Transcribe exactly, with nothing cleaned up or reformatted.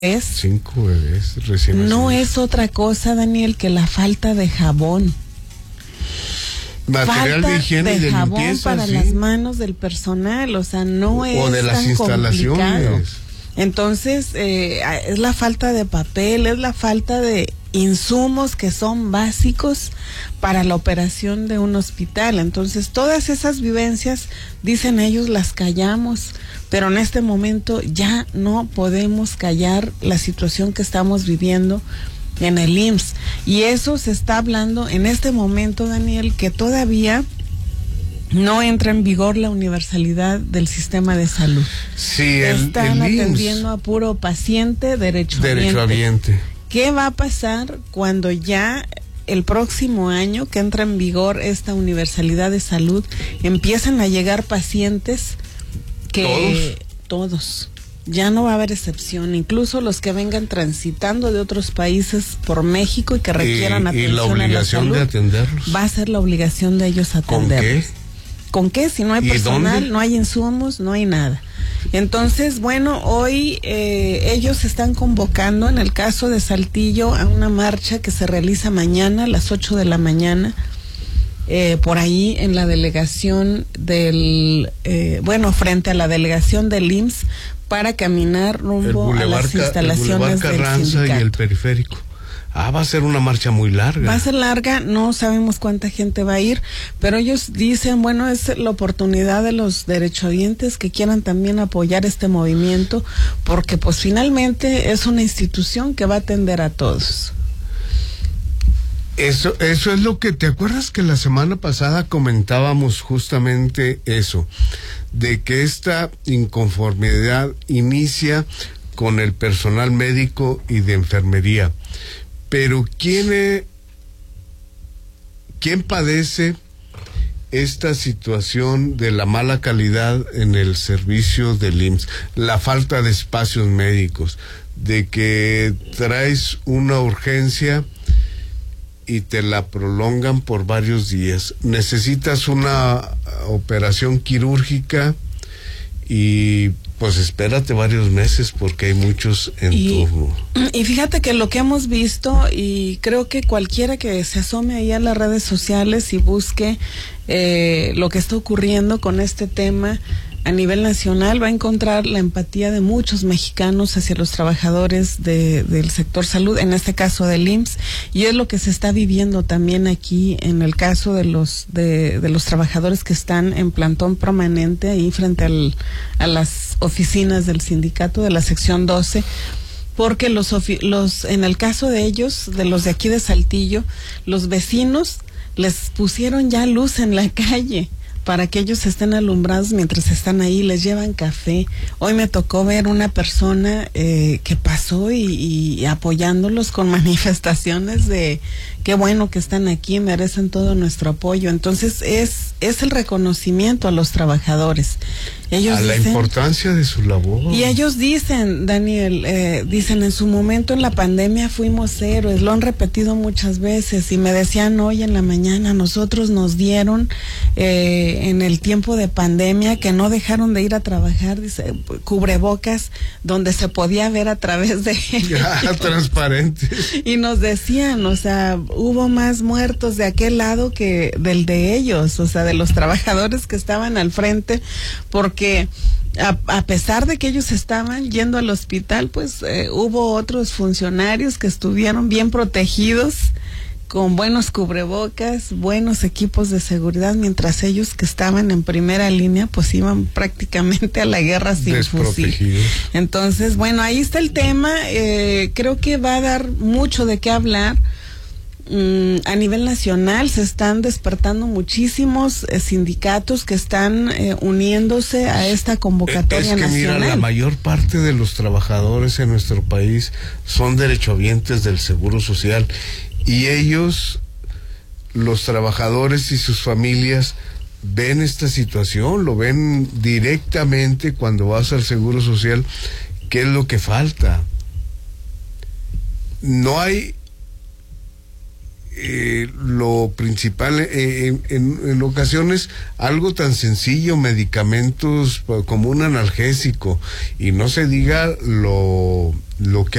Es, Cinco bebés recién no nacidos. es otra cosa, Daniel, que la falta de jabón. Material falta de higiene de y de jabón limpieza, para ¿sí? las manos del personal, o sea, no o es de las tan instalaciones. complicado. Entonces, eh, es la falta de papel, es la falta de insumos que son básicos para la operación de un hospital. Entonces, todas esas vivencias, dicen ellos, las callamos, pero en este momento ya no podemos callar la situación que estamos viviendo en el I M S S. Y eso se está hablando en este momento, Daniel, que todavía no entra en vigor la universalidad del sistema de salud. Sí, el, Están el atendiendo a puro paciente derechohabiente. derechohabiente. ¿Qué va a pasar cuando ya el próximo año que entra en vigor esta universalidad de salud empiezan a llegar pacientes que todos, todos ya no va a haber excepción, incluso los que vengan transitando de otros países por México y que requieran y, atención y la obligación a la salud, de atenderlos. va a ser la obligación de ellos atenderlos. ¿Con qué? ¿Con qué? Si no hay personal, dónde? no hay insumos, no hay nada. Entonces, bueno, hoy eh, ellos están convocando, en el caso de Saltillo, a una marcha que se realiza mañana a las ocho de la mañana, eh, por ahí en la delegación del, eh, bueno, frente a la delegación del I M S S, para caminar rumbo a las instalaciones del sindicato. Y el periférico. Ah, va a ser una marcha muy larga. Va a ser larga, no sabemos cuánta gente va a ir, pero ellos dicen, bueno, es la oportunidad de los derechohabientes que quieran también apoyar este movimiento, porque pues finalmente es una institución que va a atender a todos. Eso, eso es lo que, ¿te acuerdas que la semana pasada comentábamos justamente eso? De que esta inconformidad inicia con el personal médico y de enfermería. Pero ¿quién, eh, ¿quién padece esta situación de la mala calidad en el servicio del I M S S? La falta de espacios médicos, de que traes una urgencia y te la prolongan por varios días. Necesitas una operación quirúrgica y pues espérate varios meses porque hay muchos en y, turno. Y fíjate que lo que hemos visto, y creo que cualquiera que se asome ahí a las redes sociales y busque eh, lo que está ocurriendo con este tema a nivel nacional, va a encontrar la empatía de muchos mexicanos hacia los trabajadores de, del sector salud, en este caso del I M S S, y es lo que se está viviendo también aquí en el caso de los de, de los trabajadores que están en plantón permanente ahí frente al, a las oficinas del sindicato de la sección doce, porque los, los en el caso de ellos, de los de aquí de Saltillo, los vecinos les pusieron ya luz en la calle para que ellos estén alumbrados mientras están ahí, les llevan café. Hoy me tocó ver una persona eh, que pasó y, y apoyándolos con manifestaciones de qué bueno que están aquí, merecen todo nuestro apoyo. Entonces es es el reconocimiento a los trabajadores. Ellos a la dicen, importancia de su labor. Y ellos dicen, Daniel, eh, dicen, en su momento en la pandemia fuimos héroes, lo han repetido muchas veces, y me decían hoy en la mañana, nosotros nos dieron eh, en el tiempo de pandemia que no dejaron de ir a trabajar, dice, cubrebocas donde se podía ver a través de ya, transparente. Y nos decían, o sea, hubo más muertos de aquel lado que del de ellos, o sea, de los trabajadores que estaban al frente, porque a, a pesar de que ellos estaban yendo al hospital, pues eh, hubo otros funcionarios que estuvieron bien protegidos, con buenos cubrebocas, buenos equipos de seguridad, mientras ellos que estaban en primera línea, pues iban prácticamente a la guerra sin fusil. Entonces, bueno, ahí está el tema. Eh, creo que va a dar mucho de qué hablar. Mm, a nivel nacional se están despertando muchísimos eh, sindicatos que están eh, uniéndose a esta convocatoria es que, nacional. Mira, la mayor parte de los trabajadores en nuestro país son derechohabientes del Seguro Social, y ellos, los trabajadores y sus familias, ven esta situación, lo ven directamente cuando vas al Seguro Social, qué es lo que falta. No hay eh, lo principal, eh, en, en, en ocasiones algo tan sencillo, medicamentos como un analgésico, y no se diga lo, lo que